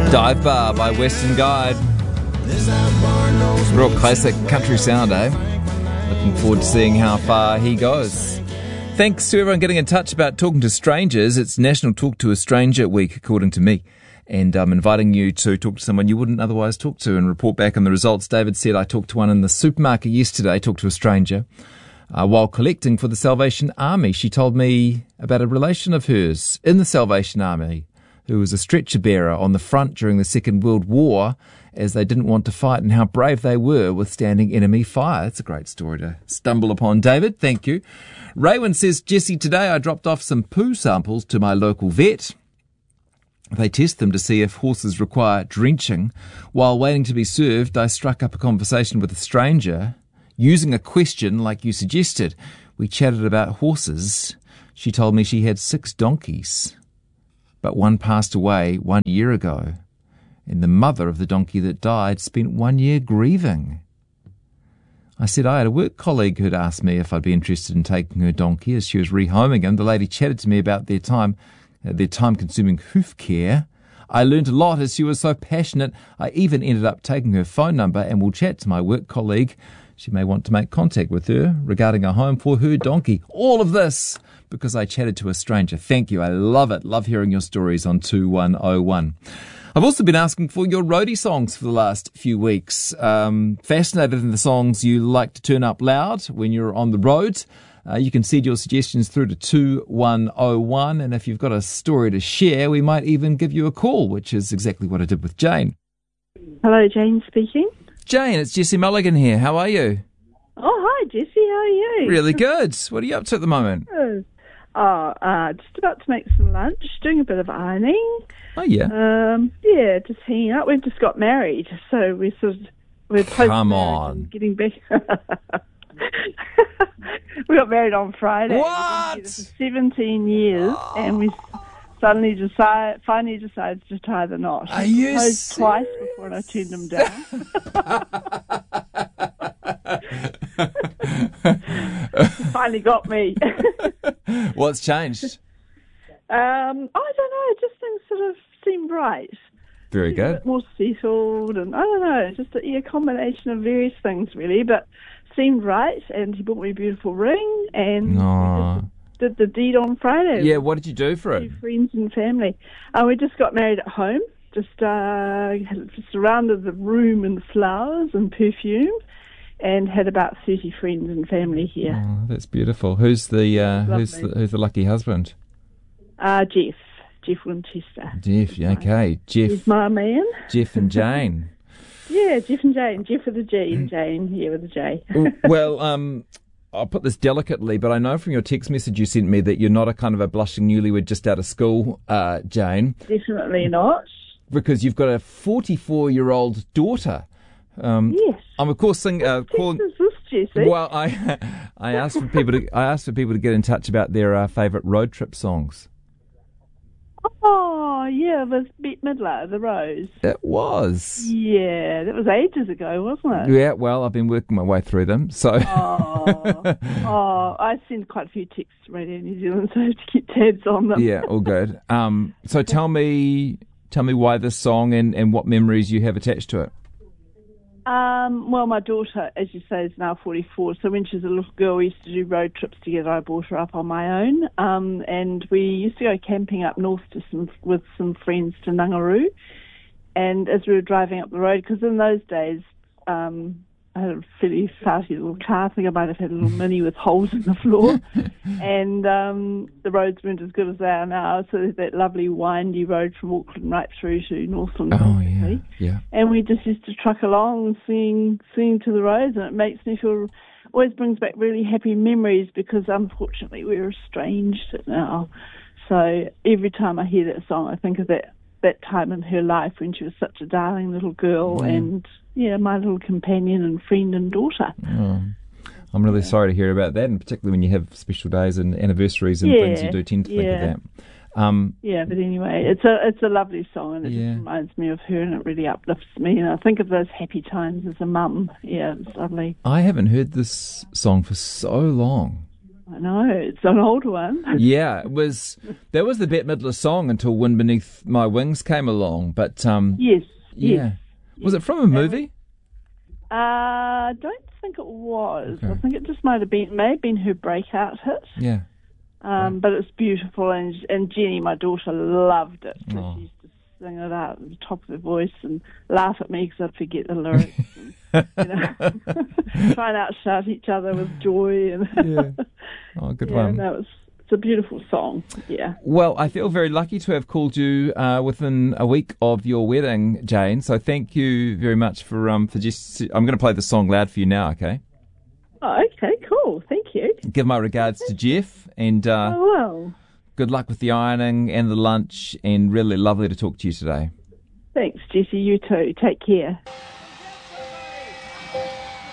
Dive Bar by Western Guide. Real classic country sound, eh? Looking forward to seeing how far he goes. Thanks to everyone getting in touch about talking to strangers. It's National Talk to a Stranger Week, according to me. And I'm inviting you to talk to someone you wouldn't otherwise talk to and report back on the results. David said I talked to one in the supermarket yesterday, talked to a stranger, while collecting for the Salvation Army. She told me about a relation of hers in the Salvation Army who was a stretcher bearer on the front during the Second World War as they didn't want to fight, and how brave they were withstanding enemy fire. That's a great story to stumble upon, David. Thank you. Raywin says, Jesse, today I dropped off some poo samples to my local vet. They test them to see if horses require drenching. While waiting to be served, I struck up a conversation with a stranger using a question like you suggested. We chatted about horses. She told me she had 6 donkeys, but one passed away 1 year ago, and the mother of the donkey that died spent 1 year grieving. I said I had a work colleague who'd asked me if I'd be interested in taking her donkey as she was rehoming him. The lady chatted to me about their time-consuming hoof care. I learnt a lot as she was so passionate. I even ended up taking her phone number and will chat to my work colleague. She may want to make contact with her regarding a home for her donkey. All of this because I chatted to a stranger. Thank you. I love it. Love hearing your stories on 2101. I've also been asking for your roadie songs for the last few weeks. Fascinated in the songs you like to turn up loud when you're on the road. You can send your suggestions through to 2101, and if you've got a story to share, we might even give you a call, which is exactly what I did with Jane. Hello, Jane speaking. Jane, it's Jesse Mulligan here. How are you? Oh, hi, Jesse. How are you? Really good. What are you up to at the moment? Just about to make some lunch, doing a bit of ironing. Oh, yeah. Just hanging out. We've just got married, so we're Come on. Getting back. We got married on Friday. What? We've been together for 17 years, and we finally decided to tie the knot. Are you proposed twice before I turned him down. He finally got me. What's changed? I don't know. Just things sort of seemed right. Very good. A bit more settled, and I don't know. Just a combination of various things, really, but seemed right. And he bought me a beautiful ring, and we just did the deed on Friday. Yeah, what did you do for it? Friends and family. We just got married at home. Just surrounded the room in flowers and perfume, and had about 30 friends and family here. Oh, that's beautiful. Who's the lucky husband? Jeff Winchester. Jeff, okay. Jeff. He's my man. Jeff and Jane. Yeah, Jeff and Jane. Jeff with a G and Jane here with a J. Well, I'll put this delicately, but I know from your text message you sent me that you're not a kind of a blushing newlywed just out of school, Jane. Definitely not. Because you've got a 44-year-old daughter. Yes. I'm of course calling. Jesse? Well, I asked for people to get in touch about their favourite road trip songs. Oh yeah, it was Bette Midler, The Rose. It was. Yeah, that was ages ago, wasn't it? Yeah. Well, I've been working my way through them, so. I send quite a few texts to Radio New Zealand, so I have to keep tabs on them. Yeah, all good. So tell me why this song and what memories you have attached to it. Well, my daughter, as you say, is now 44. So when she was a little girl, we used to do road trips together. I brought her up on my own, and we used to go camping up north with some friends to Nangaroo. And as we were driving up the road, because in those days, I had a fairly farty little car. I think I might have had a little Mini with holes in the floor. And the roads weren't as good as they are now. So there's that lovely windy road from Auckland right through to Northland. Oh, yeah. And we just used to truck along singing to the roads, and it makes me feel, always brings back really happy memories, because unfortunately we're estranged now. So every time I hear that song, I think of that time in her life when she was such a darling little girl, and my little companion and friend and daughter. Oh. I'm really sorry to hear about that, and particularly when you have special days and anniversaries and things, you do tend to think of that. But anyway, it's a lovely song, and it just reminds me of her, and it really uplifts me, and I think of those happy times as a mum. Yeah, it's lovely. I haven't heard this song for so long. I know, it's an old one. Yeah, that was the Bette Midler song until Wind Beneath My Wings came along. But Yes. yeah, was it from a movie? I don't think it was. Okay. I think it just may have been her breakout hit. Yeah. But it's beautiful, and Jenny, my daughter, loved it. So Oh. she used to sing it out at the top of her voice and laugh at me because I'd forget the lyrics. Try and outshout each other with joy. And Yeah. Oh, good one. No, it's a beautiful song. Yeah. Well, I feel very lucky to have called you within a week of your wedding, Jane. So thank you very much for just. I'm going to play the song loud for you now. Okay. Oh, okay, cool. Thank you. Give my regards to Jeff, and Well, good luck with the ironing and the lunch. And really lovely to talk to you today. thanks, Jesse. You too. Take care.